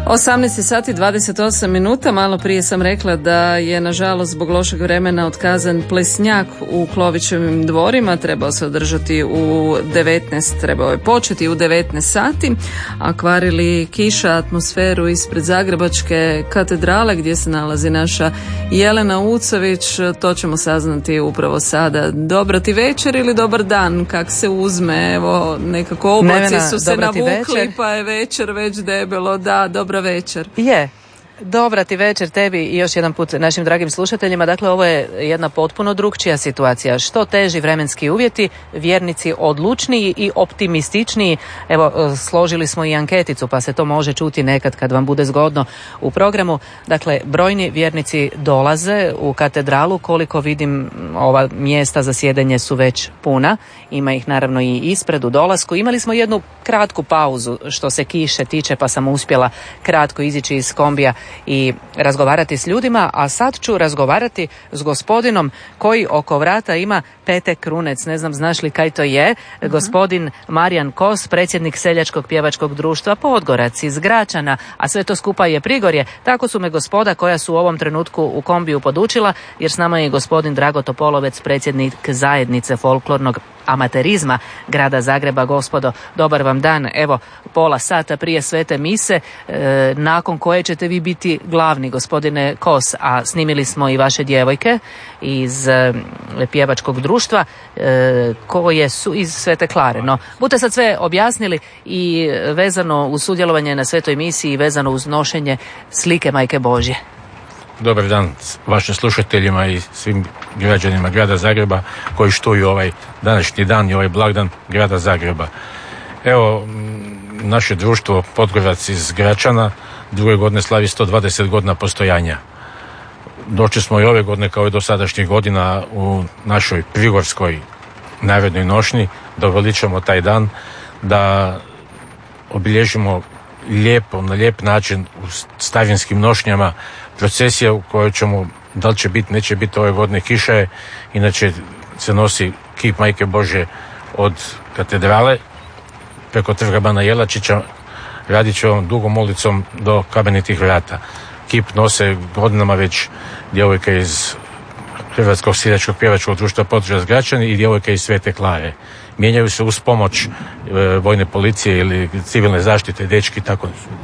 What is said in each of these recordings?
18 sati 28 minuta, malo prije sam rekla da je nažalost zbog lošeg vremena otkazan plesnjak u Klovićevim dvorima, trebao se održati trebao je početi u 19 sati, a kvarili kiša atmosferu ispred Zagrebačke katedrale gdje se nalazi naša Jelena Ucović, to ćemo saznati upravo sada. Dobra ti večer ili dobar dan, kak se uzme, evo nekako oblaci su se navukli pa je večer već debelo, da, dobra večer. Je. Dobra ti večer tebi i još jedan put našim dragim slušateljima. Dakle, ovo je jedna potpuno drukčija situacija. Što teži vremenski uvjeti, vjernici odlučniji i optimističniji. Evo, složili smo i anketicu, pa se to može čuti nekad kad vam bude zgodno u programu. Dakle, brojni vjernici dolaze u katedralu. Koliko vidim, ova mjesta za sjedenje su već puna. Ima ih naravno i ispred u dolasku. Imali smo jednu kratku pauzu što se kiše tiče, pa sam uspjela kratko izići iz kombija i razgovarati s ljudima, a sad ću razgovarati s gospodinom koji oko vrata ima pete krunec. Ne znam, znaš li kaj to je? Gospodin Marijan Kos, predsjednik Seljačkog pjevačkog društva Podgorac iz Gračana, a sve to skupa je Prigorje. Tako su me gospoda koja su u ovom trenutku u kombiju podučila, jer s nama je i gospodin Drago Topolovec, predsjednik zajednice folklornog amaterizma grada Zagreba. Gospodo, dobar vam dan. Evo, pola sata prije svete mise, nakon koje ćete vi biti glavni, gospodine Kos, a snimili smo i vaše djevojke iz pjevačkog društva koje su iz Svete Klare. No, budete sad sve objasnili i vezano uz sudjelovanje na svetoj misiji i vezano uz nošenje slike Majke Božje. Dobar dan vašim slušateljima i svim građanima grada Zagreba koji štuju ovaj današnji dan i ovaj blagdan grada Zagreba. Evo, naše društvo Podgorac iz Gračana druge godine slavi 120 godina postojanja. Došli smo i ove godine kao i do sadašnjih godina u našoj prigorskoj narodnoj nošnji da uveličamo taj dan, da obilježimo lijepo, na lijep način u stavinskim nošnjama procesija u kojoj ćemo, da li će biti, neće biti ove godine kiša je, inače se nosi kip Majke Božje od katedrale preko trga Bana Jelačića, radit će ovom dugom ulicom do Kamenitih vrata. Kip nose godinama već djevojke iz Hrvatskog seljačkog pjevačkog društva Podgorac Gračani i djevojke iz Svete Klare. Mijenjaju se uz pomoć vojne policije ili civilne zaštite, dečki, tako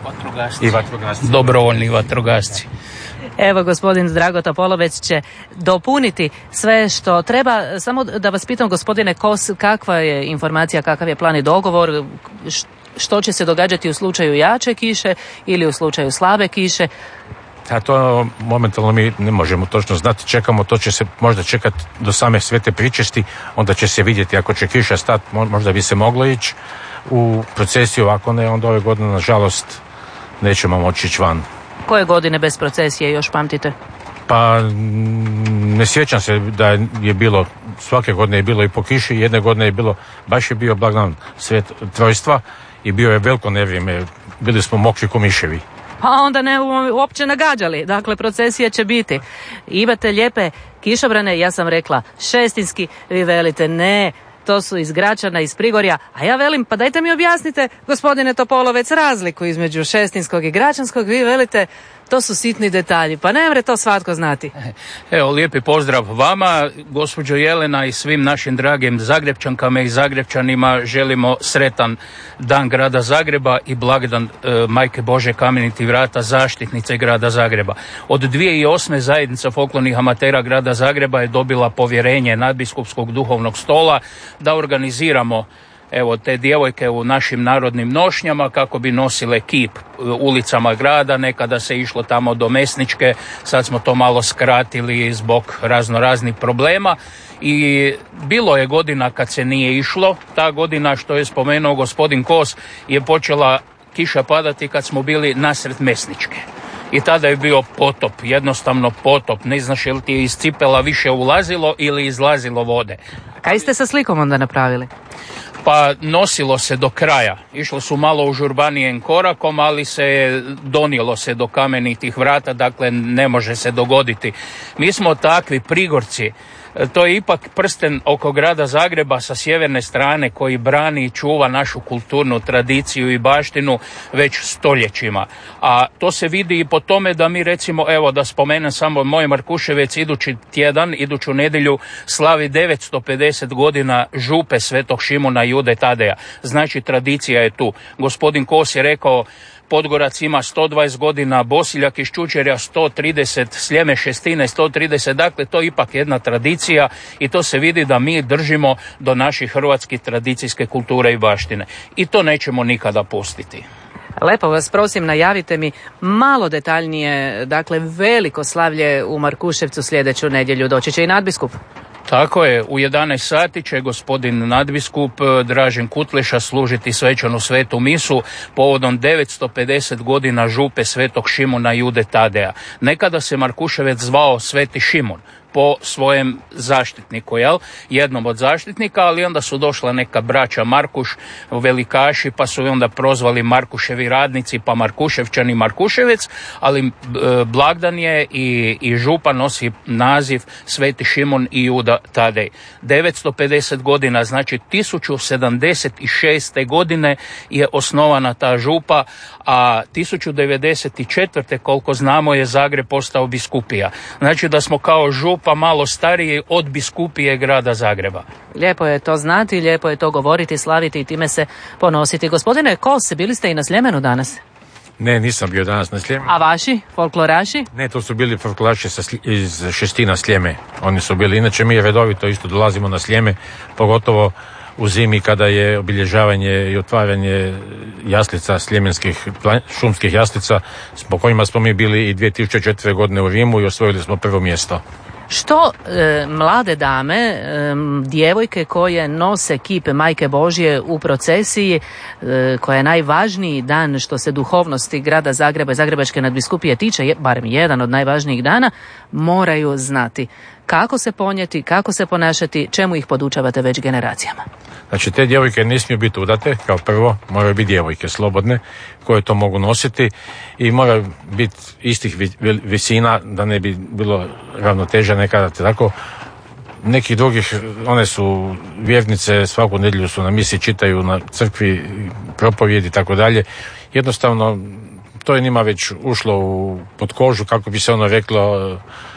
i vatrogasci. Dobrovoljni vatrogasci. Evo, gospodin Drago Topolovec će dopuniti sve što treba. Samo da vas pitam, gospodine Kos, kakva je informacija, kakav je plan i dogovor, što će se događati u slučaju jače kiše ili u slučaju slabe kiše? A to momentalno mi ne možemo točno znati, čekamo, to će se možda čekati do same svete pričesti, onda će se vidjeti ako će kiša stati, možda bi se moglo ići u procesiju, ako ne, onda ove godine nažalost nećemo moći ići van. Koje godine bez procesije još pamtite? Pa ne sjećam se da je bilo, svake godine je bilo i po kiši, jedne godine je bilo, baš je bio blagdan Svet Trojstva i bio je veliko nevrijeme, bili smo mokri ko miševi. Pa onda ne uopće nagađali, dakle procesija će biti. Imate lijepe kišobrane, ja sam rekla šestinski, vi velite ne, to su iz Gračana, iz Prigorja, a ja velim, pa dajte mi objasnite, gospodine Topolovec, razliku između šestinskog i gračanskog, vi velite, to su sitni detalji, pa ne mre to svatko znati. Evo, lijepi pozdrav vama, gospođo Jelena, i svim našim dragim Zagrebčankama i Zagrebčanima želimo sretan dan grada Zagreba i blagdan Majke Božje Kamenitih vrata, zaštitnice grada Zagreba. Od 2008. zajednica folklornih amatera grada Zagreba je dobila povjerenje nadbiskupskog duhovnog stola da organiziramo evo te djevojke u našim narodnim nošnjama kako bi nosile kip ulicama grada. Nekada se išlo tamo do Mesničke, sad smo to malo skratili zbog raznih problema i bilo je godina kad se nije išlo. Ta godina što je spomenuo gospodin Kos je počela kiša padati kad smo bili nasred Mesničke. I tada je bio potop, jednostavno potop. Ne znaš je li ti je iz cipela više ulazilo ili izlazilo vode. Kaj ste sa slikom onda napravili? Pa nosilo se do kraja. Išlo su malo užurbanijem korakom, ali se donijelo se do Kamenitih vrata, dakle ne može se dogoditi. Mi smo takvi Prigorci, To je ipak prsten oko grada Zagreba sa sjeverne strane koji brani i čuva našu kulturnu tradiciju i baštinu već stoljećima. A to se vidi i po tome da mi recimo, evo da spomenem samo moj Markuševec, iduću nedjelju slavi 950 godina župe Svetog Šimuna Jude Tadeja. Znači tradicija je tu. Gospodin Kos je rekao Podgorac ima 120 godina, Bosiljak iz Čučerja 130, Sljeme Šestine 130, dakle to je ipak jedna tradicija i to se vidi da mi držimo do naših hrvatskih tradicijske kulture i baštine. I to nećemo nikada pustiti. Lepo vas prosim, najavite mi malo detaljnije, dakle veliko slavlje u Markuševcu sljedeću nedjelju, doći će i nadbiskup. Tako je, u 11 sati će gospodin nadbiskup Dražen Kutleša služiti svečanu svetu misu povodom 950 godina župe Svetog Šimuna Jude Tadeja. Nekada se Markuševec zvao Sveti Šimun po svojem zaštitniku, jednom od zaštitnika, ali onda su došla neka braća Markuš, velikaši, pa su onda prozvali Markuševi radnici, pa Markuševčani Markuševec, ali blagdan je i župa nosi naziv Sveti Šimun i Juda Tadej. 950 godina, znači 1076. godine je osnovana ta župa, a 1094. koliko znamo je Zagreb postao biskupija. Znači da smo kao župa malo stariji od biskupije grada Zagreba. Lijepo je to znati, lijepo je to govoriti, slaviti i time se ponositi. Gospodine Kos, bili ste i na Sljemenu danas? Ne, nisam bio danas na Sljemenu. A vaši, folkloraši? Ne, to su bili folkloraši iz Šestina Sljeme. Oni su bili, inače mi redovito isto dolazimo na Sljeme, pogotovo u zimi kada je obilježavanje i otvaranje jaslica, sljemenskih šumskih jaslica, po kojima smo mi bili i 2004. godine u Rimu i osvojili smo prvo mjesto. Što mlade dame, djevojke koje nose kip Majke Božje u procesiji, koja je najvažniji dan što se duhovnosti grada Zagreba i Zagrebačke nadbiskupije tiče, barem jedan od najvažnijih dana, moraju znati kako se ponijeti, kako se ponašati, čemu ih podučavate već generacijama? Znači, te djevojke ne smiju biti udate, kao prvo, moraju biti djevojke slobodne, koje to mogu nositi i moraju biti istih visina, da ne bi bilo ravnoteža nekada, tako. Nekih drugih, one su vjernice, svaku nedjelju su na misi, čitaju na crkvi, propovjedi i tako dalje. Jednostavno, to je njima već ušlo pod kožu, kako bi se ono reklo,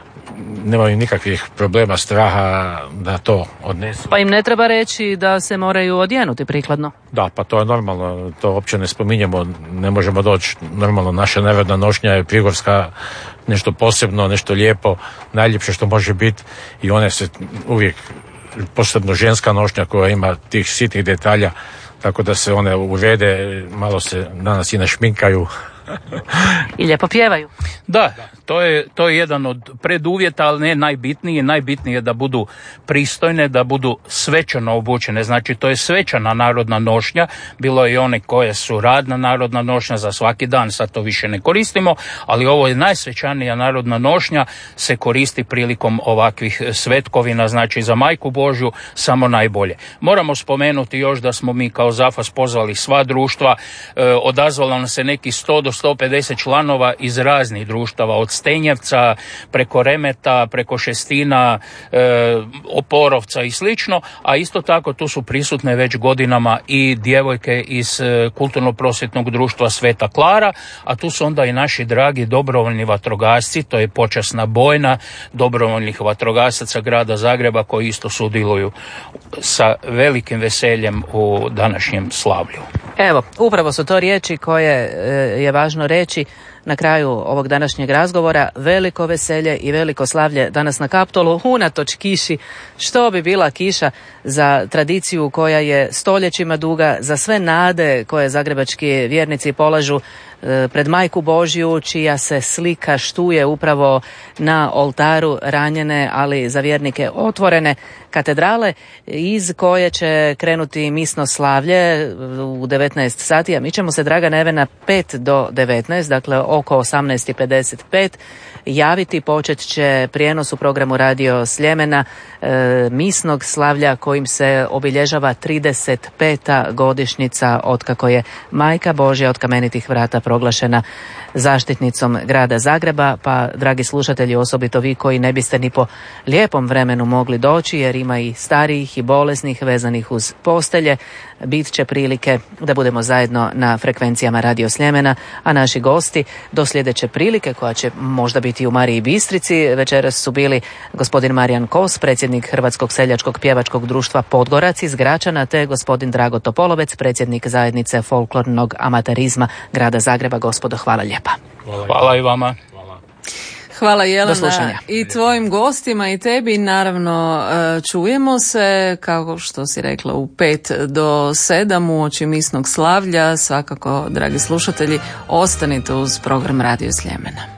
nemaju nikakvih problema, straha da to odnesu. Pa im ne treba reći da se moraju odjenuti prikladno? Da, pa to je normalno, to uopće ne spominjemo, ne možemo doći, normalno naša narodna nošnja je prigorska, nešto posebno, nešto lijepo, najljepše što može biti i one se uvijek, posebno ženska nošnja koja ima tih sitnih detalja, tako da se one urede, malo se danas i našminkaju. I lijepo pjevaju. Da, to je jedan od preduvjeta, ali ne najbitniji. Najbitnije je da budu pristojne, da budu svečano obučene. Znači, to je svečana narodna nošnja. Bilo je i one koje su radna narodna nošnja za svaki dan, sad to više ne koristimo, ali ovo je najsvećanija narodna nošnja, se koristi prilikom ovakvih svetkovina, znači za Majku Božju samo najbolje. Moramo spomenuti još da smo mi kao ZAFAS pozvali sva društva, odazvalo nam se neki 100 do 150 članova iz raznih društava, od Stenjevca, preko Remeta, preko Šestina, Oporovca i slično, a isto tako tu su prisutne već godinama i djevojke iz kulturno-prosvjetnog društva Sveta Klara, a tu su onda i naši dragi dobrovoljni vatrogasci, to je počasna bojna dobrovoljnih vatrogasaca grada Zagreba koji isto sudjeluju sa velikim veseljem u današnjem slavlju. Evo, upravo su to riječi koje je važno reći na kraju ovog današnjeg razgovora. Veliko veselje i veliko slavlje danas na Kaptolu, unatoč kiši. Što bi bila kiša za tradiciju koja je stoljećima duga, za sve nade koje zagrebački vjernici polažu pred Majku Božju, čija se slika štuje upravo na oltaru ranjene, ali za vjernike otvorene katedrale, iz koje će krenuti misno slavlje u 19 sati, a mi ćemo se, draga Nevena, 5 do 19, dakle oko 18:55, javiti. Počet će prijenos u programu Radio Sljemena misnog slavlja kojim se obilježava 35. godišnjica otkako je Majka Božja od Kamenitih vrata proglašena zaštitnicom grada Zagreba, pa dragi slušatelji, osobito vi koji ne biste ni po lijepom vremenu mogli doći jer ima i starijih i bolesnih vezanih uz postelje, bit će prilike da budemo zajedno na frekvencijama Radio Sljemena, a naši gosti do sljedeće prilike koja će možda biti u Mariji Bistrici, večeras su bili gospodin Marijan Kos, predsjednik Hrvatskog seljačkog pjevačkog društva Podgorac iz Gračana, te gospodin Drago Topolovec, predsjednik zajednice folklornog amaterizma grada Zagreba. Gospodo, hvala lijepa. Hvala i vama. Hvala Jelena i tvojim gostima i tebi. Naravno, čujemo se, kao što si rekla, u 5 do 7 uoči misnog slavlja. Svakako, dragi slušatelji, ostanite uz program Radio Sljemena.